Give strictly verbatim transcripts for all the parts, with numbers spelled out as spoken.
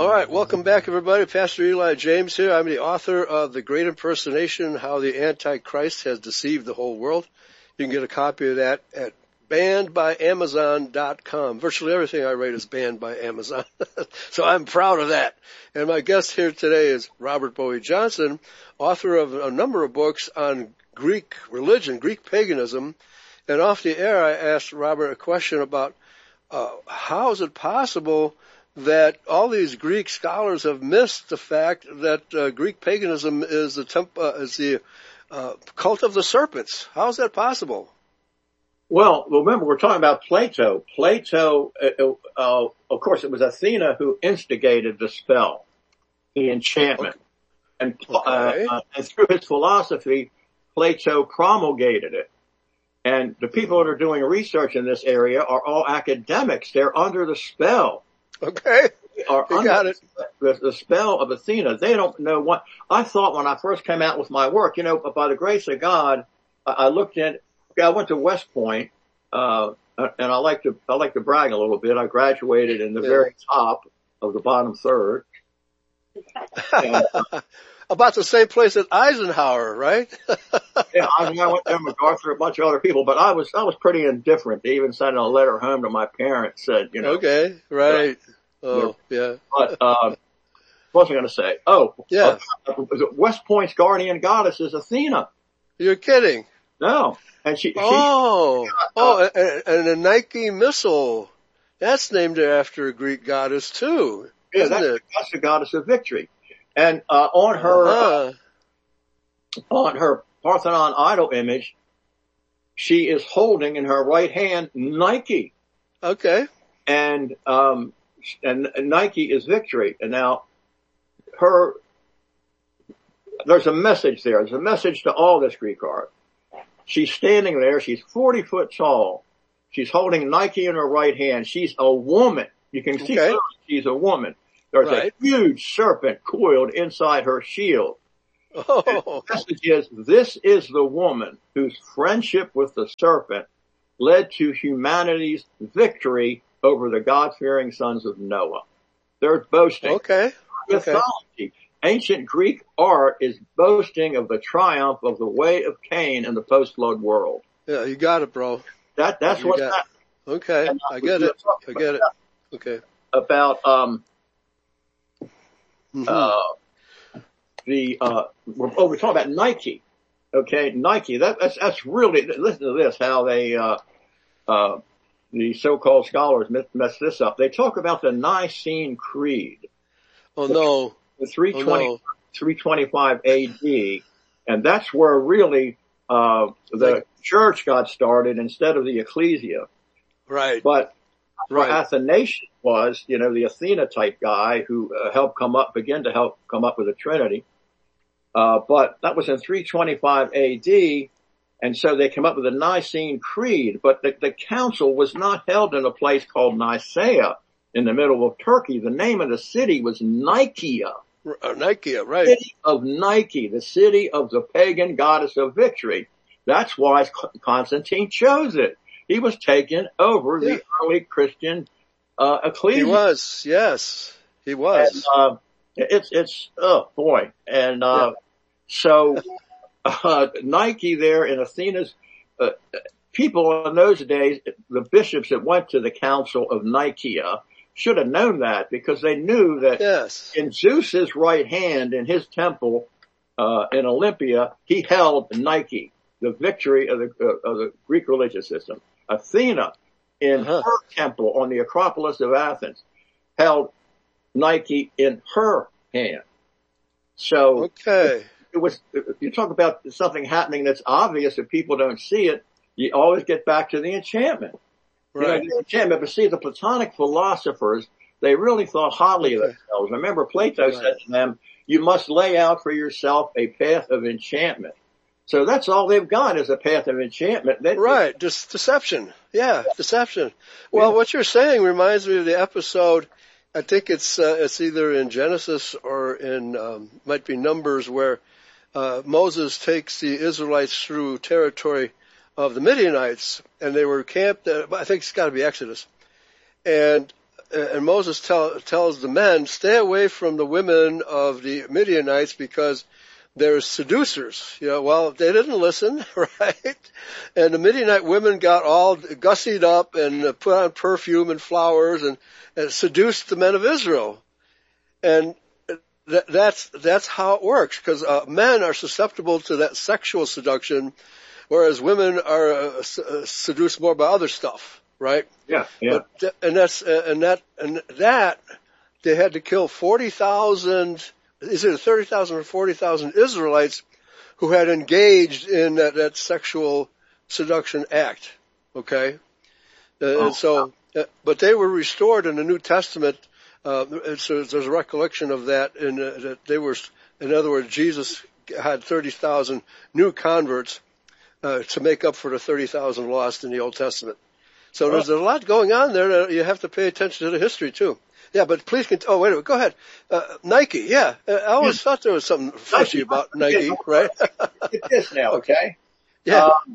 All right, welcome back, everybody. Pastor Eli James here. I'm the author of The Great Impersonation, How the Antichrist Has Deceived the Whole World. You can get a copy of that at banned by amazon dot com. Virtually everything I write is banned by Amazon, so I'm proud of that. And my guest here today is Robert Bowie Johnson, author of a number of books on Greek religion, Greek paganism. And off the air, I asked Robert a question about uh, how is it possible that all these Greek scholars have missed the fact that uh, Greek paganism is the temp- uh, is the uh, cult of the serpents. How is that possible? Well, remember, we're talking about Plato. Plato, uh, uh, of course, it was Athena who instigated the spell, the enchantment. Okay. And, okay. uh, uh, and through his philosophy, Plato promulgated it. And the people that are doing research in this area are all academics. They're under the spell. Okay. They are you under got it. The, the spell of Athena. They don't know what, I thought when I first came out with my work, you know, by the grace of God, I, I looked at, I went to West Point, uh, and I like to, I like to brag a little bit. I graduated in the yeah. very top of the bottom third. And, uh, About the same place as Eisenhower, right? yeah, I, mean, I went there, MacArthur, a bunch of other people, but I was, I was pretty indifferent. They even sent a letter home to my parents, said, you know. Okay, right. Uh, oh, yeah. But, uh, what was I going to say? Oh, yeah. Uh, West Point's guardian goddess is Athena. You're kidding. No. And she, oh, she, oh, and, and the Nike missile, that's named after a Greek goddess too, yeah, isn't that's, it? That's the goddess of victory. And, uh, on her, uh-huh. uh, on her Parthenon idol image, she is holding in her right hand Nike. Okay. And, um, and Nike is victory. And now her, there's a message there. There's a message to all this Greek art. She's standing there. She's forty foot tall. She's holding Nike in her right hand. She's a woman. You can see okay. she's a woman. There's right. a huge serpent coiled inside her shield. Oh. The message is, this is the woman whose friendship with the serpent led to humanity's victory over the God-fearing sons of Noah. They're boasting. Okay. Mythology. Okay. Ancient Greek art is boasting of the triumph of the way of Cain in the post-flood world. Yeah, you got it, bro. That, that's you what's happening. Okay, I get it. I get it. Okay. About, um, mm-hmm. uh, the, uh, oh, we're talking about Nike. Okay, Nike. That, that's, that's really, listen to this, how they, uh, uh, the so-called scholars mess this up. They talk about the Nicene Creed. Oh no. The three twenty, oh, no. three twenty-five A D. And that's where really, uh, the like, church got started instead of the ecclesia. Right. But right. Athanasius was, you know, the Athena type guy who uh, helped come up, begin to help come up with the Trinity. Uh, but that was in three twenty-five A D. And so they came up with the Nicene Creed, but the, the council was not held in a place called Nicaea in the middle of Turkey. The name of the city was Nicaea. Uh, Nicaea, right. The city of Nike, the city of the pagan goddess of victory. That's why Constantine chose it. He was taking over yeah. the early Christian, uh, ecclesia. He was, yes, he was. And, uh, it's, it's, oh boy. And, uh, yeah. so, Uh, Nike there in Athena's, uh, people in those days, the bishops that went to the council of Nicaea should have known that because they knew that yes. in Zeus's right hand in his temple, uh, in Olympia, he held Nike, the victory of the, uh, of the Greek religious system. Athena in uh-huh. her temple on the Acropolis of Athens held Nike in her hand. So. Okay. It was, you talk about something happening that's obvious if people don't see it, you always get back to the enchantment. Right. You know, the enchantment, but see, the Platonic philosophers, they really thought highly okay. of themselves. Remember, Plato right. said to them, you must lay out for yourself a path of enchantment. So that's all they've got is a path of enchantment. They, right, just deception. Yeah, deception. Well, yeah. What you're saying reminds me of the episode, I think it's, uh, it's either in Genesis or in, um, might be Numbers where Uh, Moses takes the Israelites through territory of the Midianites, and they were camped, uh, I think it's got to be Exodus, and and Moses tell, tells the men, stay away from the women of the Midianites because they're seducers. You know, well, they didn't listen, right? And the Midianite women got all gussied up and put on perfume and flowers and, and seduced the men of Israel. And th- that's, that's how it works, because uh, men are susceptible to that sexual seduction, whereas women are uh, seduced more by other stuff, right? Yeah, yeah. But th- and that's, uh, and that, and that, they had to kill forty thousand, is it thirty thousand or forty thousand Israelites who had engaged in that, that sexual seduction act. Okay. Uh, oh. And so, uh, but they were restored in the New Testament. Uh, so there's a recollection of that in uh, that they were, in other words, Jesus had thirty thousand new converts, uh, to make up for the thirty thousand lost in the Old Testament. So oh. there's a lot going on there that you have to pay attention to the history too. Yeah, but please continue. Oh, wait a minute. Go ahead. Uh, Nike. Yeah. I always yeah. thought there was something fishy Nike. about Nike, yeah. right? Get this now, okay? Yeah. Um,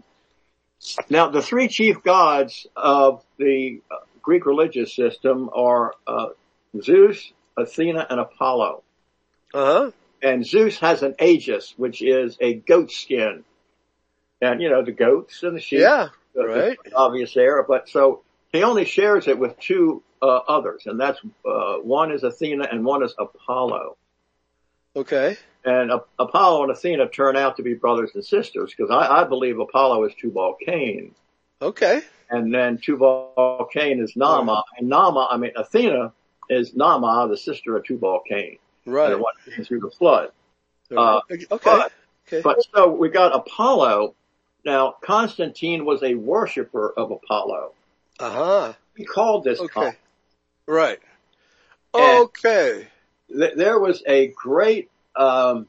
now, the three chief gods of the uh, Greek religious system are uh, Zeus, Athena, and Apollo. Uh-huh. And Zeus has an aegis, which is a goat skin. And, you know, the goats and the sheep. Yeah, uh, right. Obvious there. But so he only shares it with two Uh, others, and that's uh, one is Athena and one is Apollo. Okay. And uh, Apollo and Athena turn out to be brothers and sisters, because I, I believe Apollo is Tubal Cain. Okay. And then Tubal Cain is Nama, right. and Nama, I mean Athena is Nama, the sister of Tubal Cain. Right. And what came through the flood. Uh, okay. But, okay. But so we got Apollo. Now Constantine was a worshiper of Apollo. Uh huh. He called this. Okay. Con- Right. Okay. Th- there was a great, um,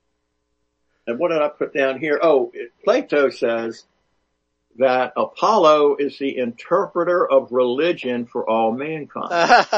and what did I put down here? Oh, Plato says that Apollo is the interpreter of religion for all mankind.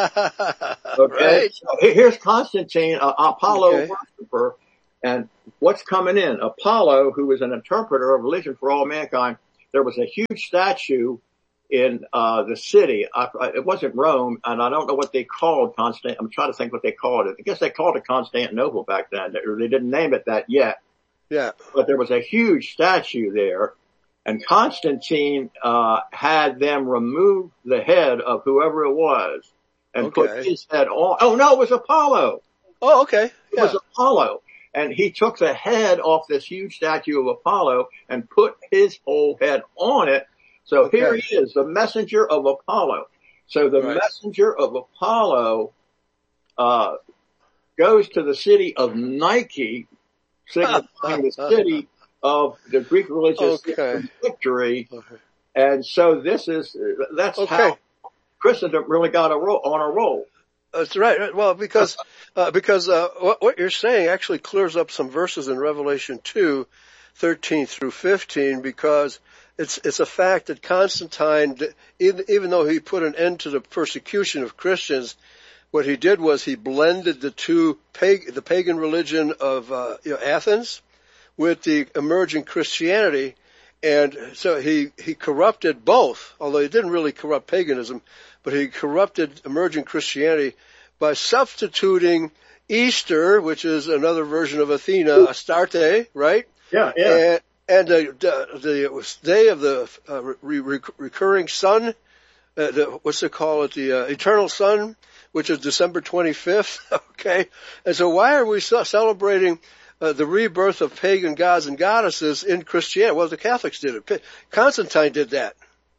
Okay. Right. So here's Constantine, uh, Apollo okay. worshiper, and what's coming in? Apollo, who is an interpreter of religion for all mankind. There was a huge statue in uh the city. I, it wasn't Rome, and I don't know what they called Constant. I'm trying to think what they called it. I guess they called it Constantinople back then. They, they didn't name it that yet. Yeah. But there was a huge statue there, and Constantine uh had them remove the head of whoever it was and okay. put his head on. Oh no, it was Apollo. Oh, okay. Yeah. It was Apollo. And he took the head off this huge statue of Apollo and put his whole head on it. So okay. here he is, the messenger of Apollo. So the right. messenger of Apollo, uh, goes to the city of Nike, signifying the city of the Greek religious okay. victory. Okay. And so this is, that's okay. how Christendom really got a roll, on a roll. That's right. Well, because, uh, because, uh, what, what you're saying actually clears up some verses in Revelation two, thirteen through fifteen, because It's, it's a fact that Constantine, even, even though he put an end to the persecution of Christians, what he did was he blended the two, pag- the pagan religion of uh, you know, Athens with the emerging Christianity. And so he, he corrupted both, although he didn't really corrupt paganism, but he corrupted emerging Christianity by substituting Easter, which is another version of Athena, Astarte, right? Yeah, yeah. And, And the, the, the day of the uh, re- re- recurring sun, uh, the, what's it called? The uh, eternal sun, which is December twenty-fifth. Okay, and so why are we so celebrating uh, the rebirth of pagan gods and goddesses in Christianity? Well, the Catholics did it. Constantine did that.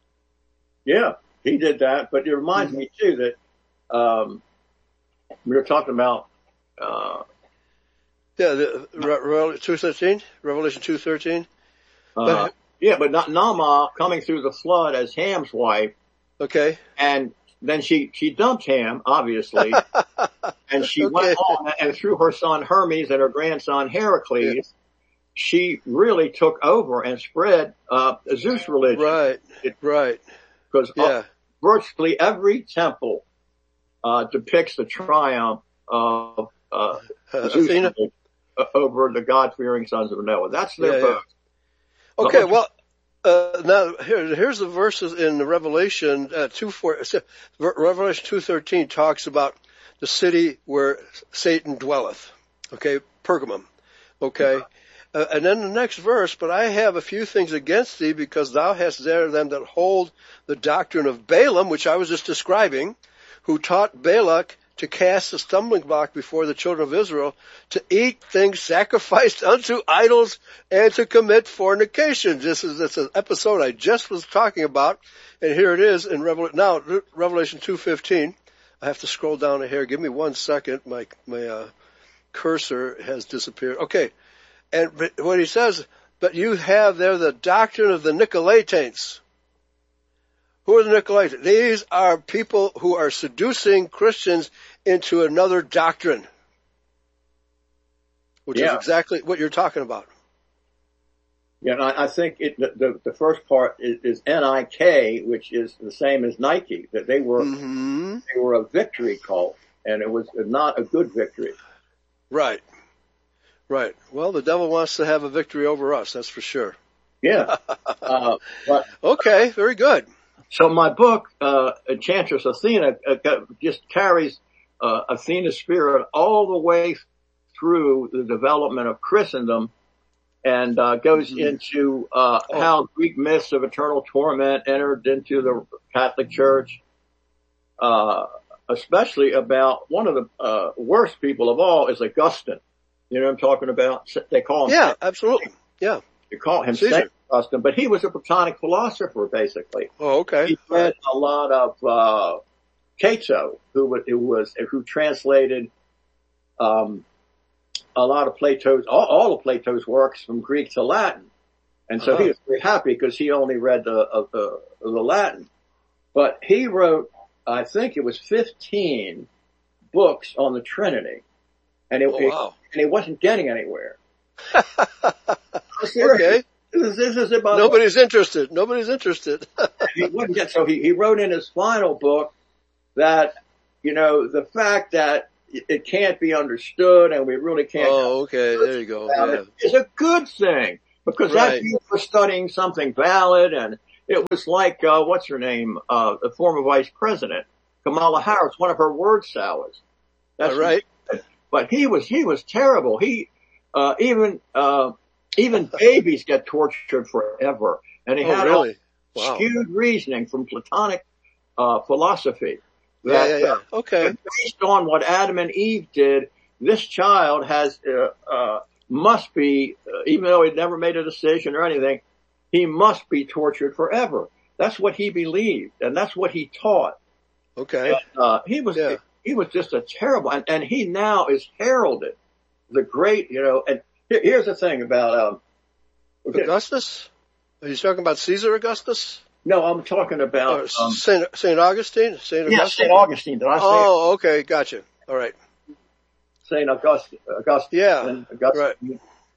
Yeah, he did that. But it reminds mm-hmm. me too that um, we were talking about. Uh, yeah, the Re- two thirteen, Revelation two thirteen. Uh, yeah, but not Nama coming through the flood as Ham's wife. Okay. And then she, she dumped Ham, obviously. And she okay. went on, and through her son Hermes and her grandson Heracles, yeah. she really took over and spread, uh, Zeus religion. Right. It, right. Because yeah. uh, virtually every temple, uh, depicts the triumph of, uh, uh Zeus religion over the God-fearing sons of Noah. That's their yeah, boast. Yeah. Okay, well, Uh, now here, here's the verses in Revelation uh, two four. Revelation two thirteen talks about the city where Satan dwelleth. Okay, Pergamum. Okay, uh, and then the next verse. But I have a few things against thee, because thou hast there them that hold the doctrine of Balaam, which I was just describing, who taught Balak to cast a stumbling block before the children of Israel, to eat things sacrificed unto idols, and to commit fornication. This is this is an episode I just was talking about, and here it is in Revelation. Now, Revelation two fifteen. I have to scroll down here. Give me one second. My my uh, cursor has disappeared. Okay, and what he says, but you have there the doctrine of the Nicolaitans. Who are the Nicolaitans? These are people who are seducing Christians into another doctrine, which yeah. is exactly what you're talking about. Yeah, and I, I think it, the, the first part is, is N I K, which is the same as Nike, that they were mm-hmm. they were a victory cult, and it was not a good victory. Right, right. Well, the devil wants to have a victory over us, that's for sure. Yeah. uh, but, okay, very good. So my book, uh, Enchantress Athena, uh, just carries uh, Athena's spirit all the way through the development of Christendom, and uh, goes mm-hmm. into uh, oh. how Greek myths of eternal torment entered into the Catholic Church, uh, especially about one of the uh, worst people of all is Augustine. You know what I'm talking about? They call him. Yeah, Saint. absolutely. Yeah. They call him Saint Augustine, but he was a Platonic philosopher, basically. Oh, okay. He read a lot of uh Cato, who, who was who translated um a lot of Plato's, all, all of Plato's works from Greek to Latin, and so uh-huh. he was very happy because he only read the uh, the, the Latin. But he wrote, I think it was fifteen books on the Trinity, and it, oh, wow. it and he wasn't getting anywhere. Okay. This is, this is about Nobody's interested. Nobody's interested. He wouldn't get, so he, he wrote in his final book that, you know, the fact that it can't be understood and we really can't. Oh, okay. There you go. Yeah. It is a good thing, because right. that means we're studying something valid. And it was like, uh, what's her name? Uh, the former vice president, Kamala Harris, one of her word salads. That's all right. But he was, he was terrible. He, uh, even, uh, Even babies get tortured forever. And he oh, had really? all Wow. skewed reasoning from Platonic uh, philosophy. That, yeah, yeah, yeah. Uh, okay. Based on what Adam and Eve did, this child has uh, uh, must be, uh, even though he never made a decision or anything, he must be tortured forever. That's what he believed, and that's what he taught. Okay. And, uh, he was yeah. he was just a terrible, and, and he now is heralded, the great, you know, and here's the thing about um, Augustus. Are you talking about Caesar Augustus? No, I'm talking about oh, um, Saint Saint Augustine. Saint yeah, Augustine. Saint Augustine. Did I say? Oh, it? Okay, gotcha. All right. Saint Augustine. Augustine. Yeah. Augustine. Right.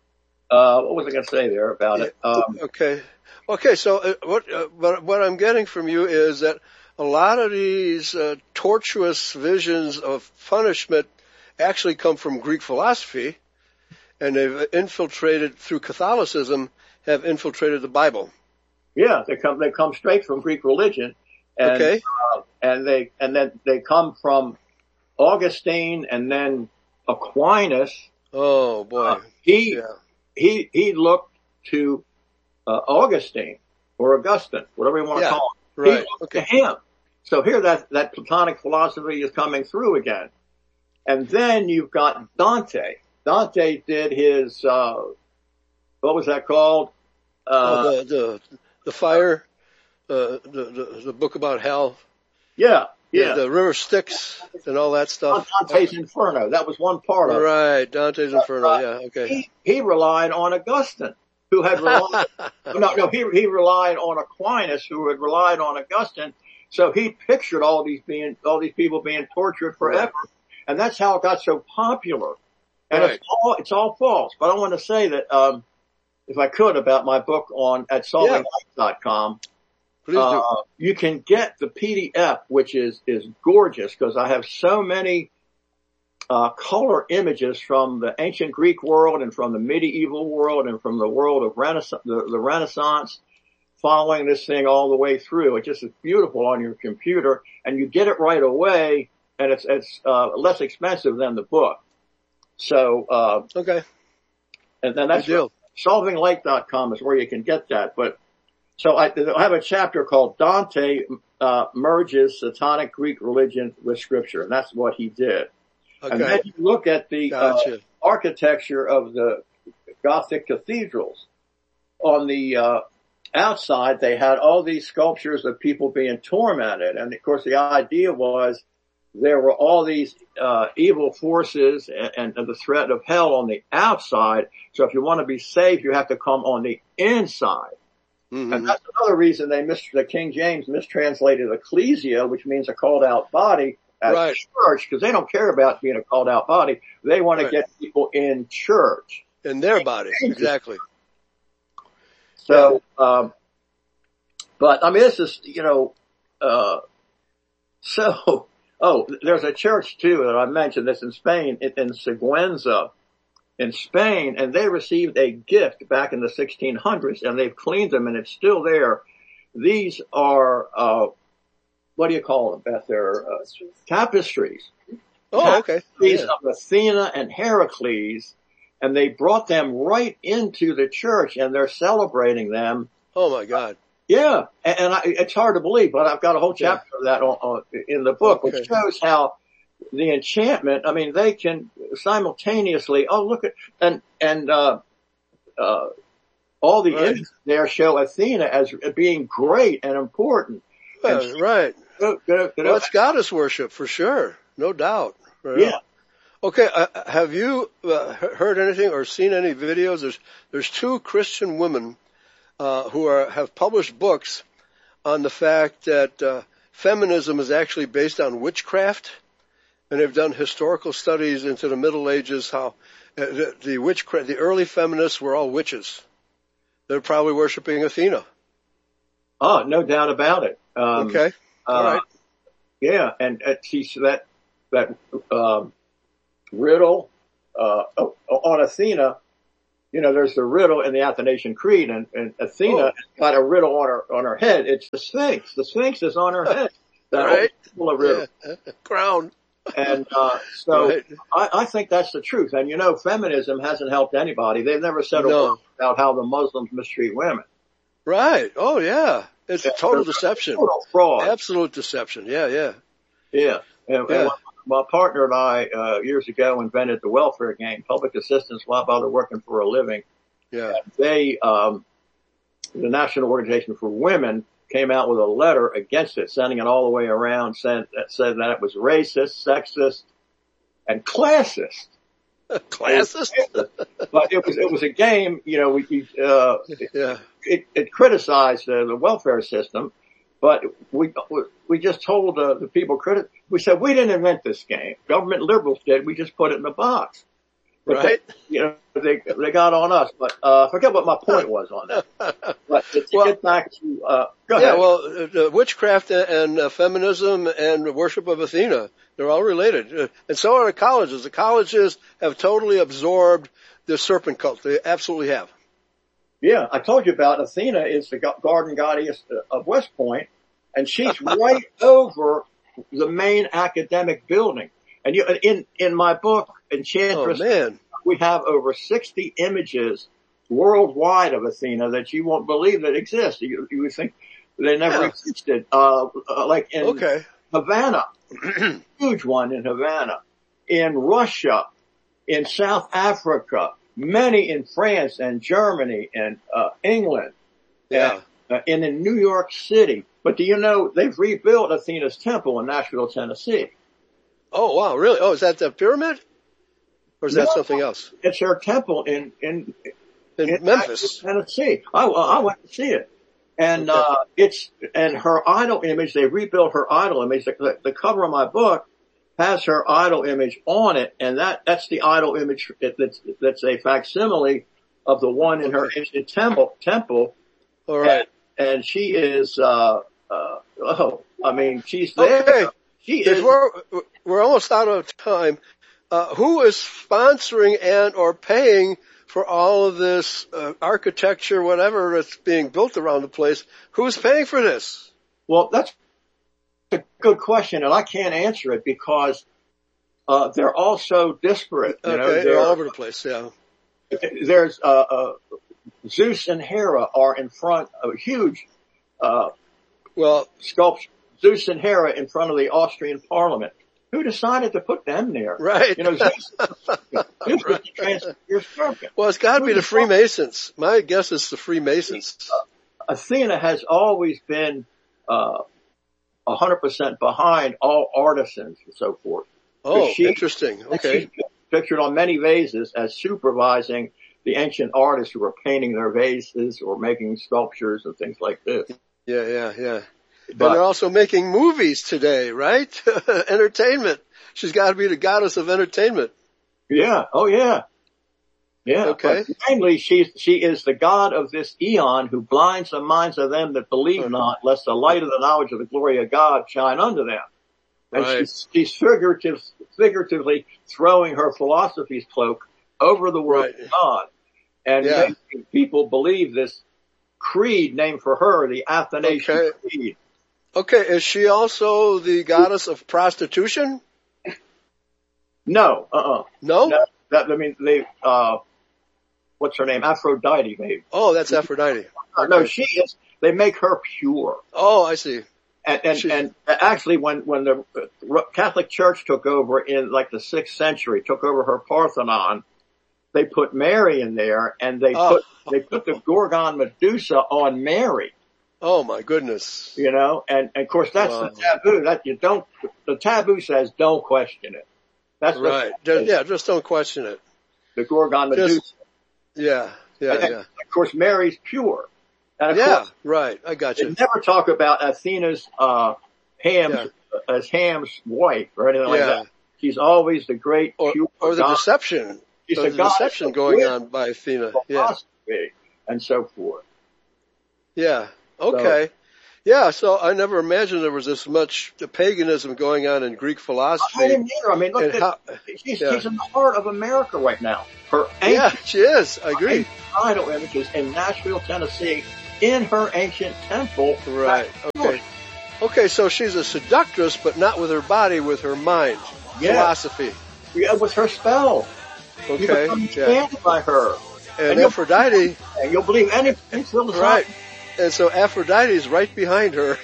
Uh, what was I going to say there about it? Um, okay. Okay. So uh, what uh, what what I'm getting from you is that a lot of these uh, tortuous visions of punishment actually come from Greek philosophy, and they've infiltrated through Catholicism, have infiltrated the Bible. Yeah, they come they come straight from Greek religion, and okay. uh, and they and then they come from Augustine and then Aquinas. Oh boy, uh, he yeah. he he looked to uh, Augustine or Augustine, whatever you want yeah, to call him. Right. He looked okay. to him. So here that that Platonic philosophy is coming through again, and then you've got Dante. Dante did his uh what was that called? Uh, oh, the the the fire, uh, the, the the book about hell. Yeah, yeah. The, the river Styx and all that stuff. Dante's Inferno. That was one part of it. Right, Dante's Inferno. Uh, yeah, okay. He, he relied on Augustine, who had relied. no, no. He he relied on Aquinas, who had relied on Augustine. So he pictured all these being all these people being tortured forever, right. And that's how it got so popular. And right. it's all it's all false. But I want to say that. um If I could, about my book on at solving light dot com, Please uh, do. you can get the P D F, which is is gorgeous because I have so many uh color images from the ancient Greek world and from the medieval world and from the world of Renaissance, the, the Renaissance, following this thing all the way through. It just is beautiful on your computer, and you get it right away, and it's it's uh, less expensive than the book. So uh, okay, and then that's solving light dot com is where you can get that. But so I, I have a chapter called Dante uh, merges Satanic Greek religion with Scripture, and that's what he did. Okay. And then you look at the gotcha. uh, architecture of the Gothic cathedrals. On the uh, outside, they had all these sculptures of people being tormented, and of course, the idea was there were all these uh, evil forces and, and the threat of hell on the outside. So if you want to be safe, you have to come on the inside. Mm-hmm. And that's another reason they mis- the King James mistranslated ecclesia, which means a called out body, as right. church, because they don't care about being a called out body. They want right. to get people in church. In their body, exactly. So, um, but I mean, this is, you know, uh, so, oh, there's a church too that I mentioned that's in Spain, in Sigüenza, in Spain, and they received a gift back in the sixteen hundreds, and they've cleaned them, and it's still there. These are, uh, what do you call them, Beth? They're uh, tapestries. Oh, okay. Tapestries yeah. of Athena and Heracles, and they brought them right into the church, and they're celebrating them. Oh my God. Yeah, and, and I, it's hard to believe, but I've got a whole chapter yeah. of that on, on, in the book, okay. which shows how the enchantment, I mean, they can simultaneously, oh, look at, and, and, uh, uh, all the right. images there show Athena as being great and important. Yeah, and, right. Go, go, go, well, it's goddess worship for sure. No doubt. Right. Yeah. Okay, uh, have you uh, heard anything or seen any videos? There's there's two Christian women uh, who are have published books on the fact that uh, feminism is actually based on witchcraft, and they've done historical studies into the Middle Ages. How uh, the, the witchcraft, the early feminists were all witches. They're probably worshiping Athena. Oh, no doubt about it. Um, okay, all uh, right. Yeah, and uh, see so that that. Um, riddle, uh, on Athena, you know, there's the riddle in the Athanasian Creed, and, and Athena oh. got a riddle on her, on her head. It's the Sphinx. The Sphinx is on her head. That right. full of riddle. Yeah. Crown. And, uh, so right. I, I think that's the truth. And you know, feminism hasn't helped anybody. They've never said a no. word about how the Muslims mistreat women. Right. Oh yeah. It's yeah, total deception. Total fraud. Absolute deception. Yeah, yeah. Yeah. And, yeah. and my partner and I, uh, years ago invented the welfare game, public assistance while they're working for a living. Yeah. And they, um, the National Organization for Women came out with a letter against it, sending it all the way around, said, that said that it was racist, sexist, and classist. Classist? But it was, it was a game, you know, we, uh, yeah. it, it criticized uh, the welfare system. But we we just told uh, the people criti- we said we didn't invent this game. Government liberals did. We just put it in the box. But right. They, you know, they they got on us. But uh, I forget what my point was on that. But to, to well, get back to uh, go yeah, ahead. well, uh, witchcraft and uh, feminism and the worship of Athena, they're all related, uh, and so are the colleges. The colleges have totally absorbed the serpent cult. They absolutely have. Yeah, I told you about Athena is the garden goddess of West Point, and she's right over the main academic building. And you, in in my book, Enchantress, oh, man. we have over sixty images worldwide of Athena that you won't believe that exist. You, you would think they never yeah. existed. Uh, like in okay. Havana, huge one in Havana, in Russia, in South Africa. Many in France and Germany and uh, England, yeah, and, uh, and in New York City. But do you know they've rebuilt Athena's temple in Nashville, Tennessee? Oh wow, really? Oh, is that the pyramid, or is no, that something else? It's her temple in in, in, in Memphis, Tennessee. I, I went to see it, and okay. uh it's and her idol image. They rebuilt her idol image. The, the cover of my book has her idol image on it, and that, that's the idol image that's, that's a facsimile of the one in her ancient temple, temple. All right. And, and she is, uh, uh, oh, I mean, she's there. Okay. She is. is. We're, we're almost out of time. Uh, who is sponsoring and or paying for all of this uh, architecture, whatever that's being built around the place? Who's paying for this? Well, that's a good question, and I can't answer it because uh, they're all so disparate. You okay, know, they're, they're all over the place, yeah. There's uh, uh, Zeus and Hera are in front of a huge uh, well sculpture. Zeus and Hera in front of the Austrian Parliament. Who decided to put them there? Right. You know, Zeus, Zeus was the transfigured serpent. Well, it's got to be the Freemasons. My guess is the Freemasons. Uh, Athena has always been uh one hundred percent behind all artisans and so forth. Oh, she, interesting. Okay. She's pictured on many vases as supervising the ancient artists who were painting their vases or making sculptures and things like this. Yeah, yeah, yeah. But, and they're also making movies today, right? Entertainment. She's got to be the goddess of entertainment. Yeah. Oh, yeah. Yeah. Okay. But mainly, she she is the god of this eon who blinds the minds of them that believe okay. not, lest the light of the knowledge of the glory of God shine unto them. And right. she's, she's figurative, figuratively throwing her philosophy's cloak over the word right. of God and yeah. making people believe this creed named for her, the Athanasian okay. Creed. Okay, is she also the goddess of prostitution? No, uh-uh. No? no that, I mean, they, uh, what's her name? Aphrodite, maybe. Oh, that's Aphrodite. Okay. No, she is, they make her pure. Oh, I see. And, and, she, and actually when, when the Catholic Church took over in like the sixth century, took over her Parthenon, they put Mary in there and they oh. put, they put the Gorgon Medusa on Mary. Oh my goodness. You know, and, and of course that's wow. the taboo. That you don't, the taboo says don't question it. That's right. Just, yeah, just don't question it. The Gorgon Medusa. Just, yeah, yeah, and, yeah. Of course Mary's pure. And of yeah, course, right. I got you. They never talk about Athena's, uh, Ham's, yeah. as Ham's wife or anything like yeah. that. She's always the great or, pure or the God. deception. She's or a the deception going on by Athena. Yeah. And so forth. Yeah. Okay. So, yeah, so I never imagined there was this much paganism going on in Greek philosophy. I didn't either. I mean, look, at, how, she's, yeah. she's in the heart of America right now. Her ancient, yeah, she is. I agree. Idol images in Nashville, Tennessee, in her ancient temple. Right. Okay. Okay, so she's a seductress, but not with her body, with her mind. Yeah. Philosophy. Yeah, with her spell. Okay. You become enchanted yeah. by her. And, and Aphrodite. And you'll believe anything philosophical. Right. And so Aphrodite is right behind her.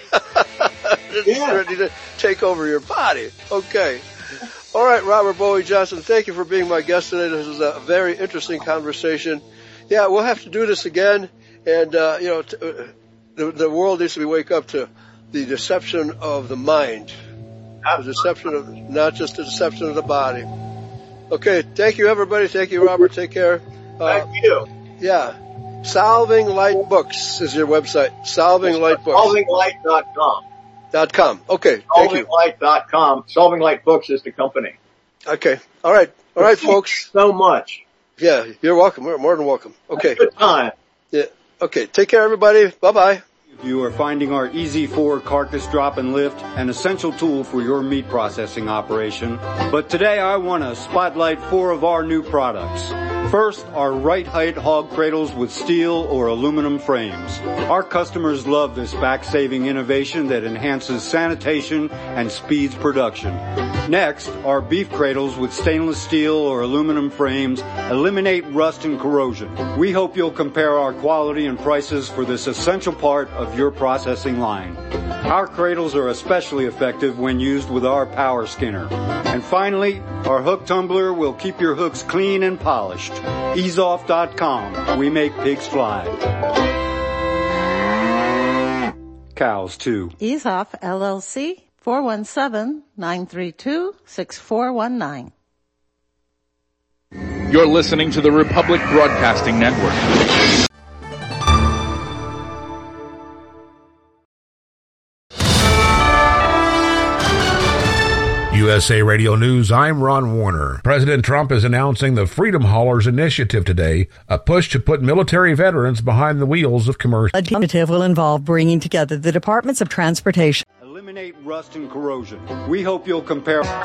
yeah. Ready to take over your body. Okay. All right, Robert Bowie Johnson, thank you for being my guest today. This is a very interesting conversation. Yeah, we'll have to do this again. And, uh, you know, t- uh, the, the world needs to be wake up to the deception of the mind. The deception of, not just the deception of the body. Okay. Thank you, everybody. Thank you, Robert. Take care. Uh, thank you. Yeah. Solving Light Books is your website. Solving Light Books. Solving Light dot com. Dot com. Okay. Thank you. Solving Light dot com. Solving Light Books is the company. Okay. All right. All right, folks. So much. Yeah, you're welcome. We're more than welcome. Okay. Good time. Yeah. Okay. Take care, everybody. Bye bye. You are finding our Easy four carcass drop and lift, an essential tool for your meat processing operation. But today I want to spotlight four of our new products. First, our right height hog cradles with steel or aluminum frames. Our customers love this back-saving innovation that enhances sanitation and speeds production. Next, our beef cradles with stainless steel or aluminum frames eliminate rust and corrosion. We hope you'll compare our quality and prices for this essential part of your processing line. Our cradles are especially effective when used with our power skinner. And finally, our hook tumbler will keep your hooks clean and polished. ease off dot com. We make pigs fly. Cows, too. EaseOff, L L C, four one seven, nine three two, six four one nine. You're listening to the Republic Broadcasting Network. U S A Radio News, I'm Ron Warner. President Trump is announcing the Freedom Haulers Initiative today, a push to put military veterans behind the wheels of commercial. The initiative will involve bringing together the Departments of Transportation. Eliminate rust and corrosion. We hope you'll compare...